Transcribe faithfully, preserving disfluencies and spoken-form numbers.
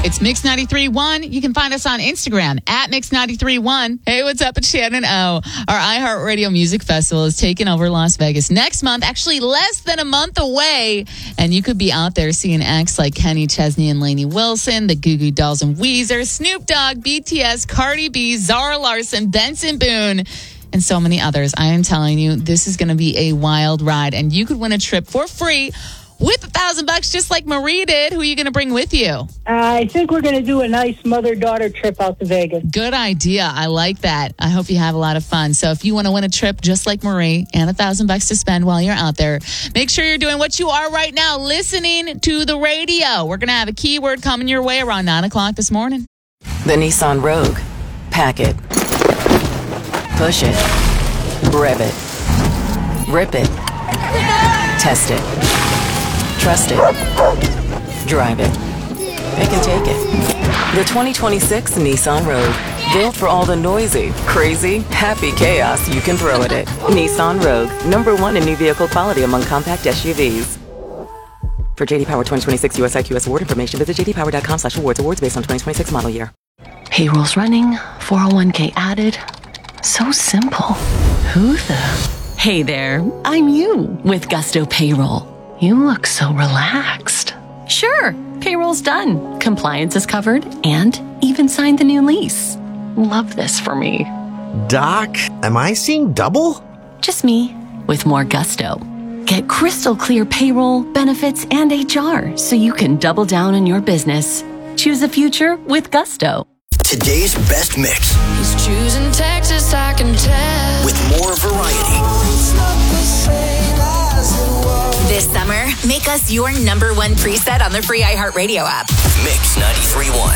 It's Mix ninety-three point one. You can find us on Instagram at Mix ninety-three point one. Hey, what's up? It's Shannon O. Our iHeartRadio Music Festival is taking over Las Vegas next month, actually less than a month away. And you could be out there seeing acts like Kenny Chesney and Lainey Wilson, the Goo Goo Dolls and Weezer, Snoop Dogg, B T S, Cardi B, Zara Larsson, Benson Boone, and so many others. I am telling you, this is going to be a wild ride, and you could win a trip for free with a thousand bucks, just like Marie did. Who are you going to bring with you? Uh, I think we're going to do a nice mother-daughter trip out to Vegas. Good idea. I like that. I hope you have a lot of fun. So if you want to win a trip just like Marie and a thousand bucks to spend while you're out there, make sure you're doing what you are right now, listening to the radio. We're going to have a keyword coming your way around nine o'clock this morning. The Nissan Rogue. Pack it. Push it. Rev it. Rip it. Test it. Trust it. Drive it. It can take it. The twenty twenty-six Nissan Rogue. Built for all the noisy, crazy, happy chaos you can throw at it. Nissan Rogue. Number one in new vehicle quality among compact S U Vs. For J D Power twenty twenty-six U S I Q S award information, visit jdpower.com slash awards. Awards based on twenty twenty-six model year. Payroll's running. four oh one k added. So simple. Who the... Hey there, I'm you with Gusto Payroll. You look so relaxed. Sure, payroll's done. Compliance is covered and even signed the new lease. Love this for me. Doc, am I seeing double? Just me with more gusto. Get crystal clear payroll, benefits, and H R so you can double down on your business. Choose a future with Gusto. Today's best mix. He's choosing Texas, I can tell. With more variety. This summer, make us your number one preset on the free iHeartRadio app. Mix ninety-three point one.